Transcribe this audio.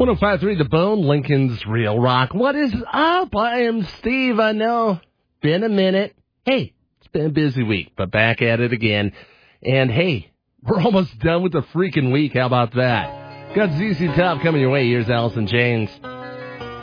105.3 The Bone, Lincoln's Real Rock. What is up? I am Steve. I know. Been a minute. Hey, it's been a busy week, but back at it again. And hey, we're almost done with the freaking week. How about that? Got ZZ Top coming your way. Here's Allison James.